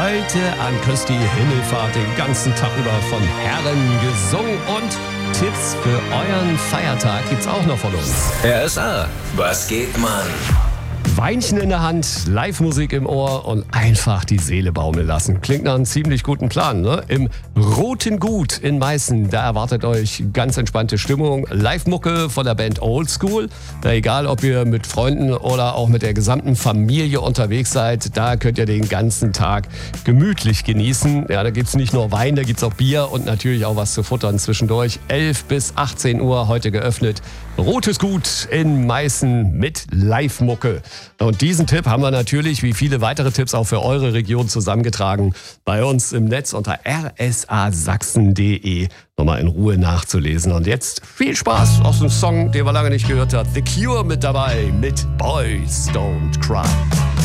Heute an Christi Himmelfahrt den ganzen Tag über von Herren gesungen und Tipps für euren Feiertag gibt's auch noch von uns. RSA, was geht, Mann? Weinchen in der Hand, Live-Musik im Ohr und einfach die Seele baumeln lassen. Klingt nach einem ziemlich guten Plan, ne? Im Roten Gut in Meißen, da erwartet euch ganz entspannte Stimmung. Live-Mucke von der Band Old School. Da egal, ob ihr mit Freunden oder auch mit der gesamten Familie unterwegs seid, da könnt ihr den ganzen Tag gemütlich genießen. Ja, da gibt's nicht nur Wein, da gibt's auch Bier und natürlich auch was zu futtern zwischendurch. 11 bis 18 Uhr heute geöffnet. Rotes Gut in Meißen mit Live-Mucke. Und diesen Tipp haben wir natürlich, wie viele weitere Tipps, auch für eure Region zusammengetragen. Bei uns im Netz unter rsasachsen.de nochmal in Ruhe nachzulesen. Und jetzt viel Spaß aus dem Song, den wir lange nicht gehört haben. The Cure mit dabei mit Boys Don't Cry.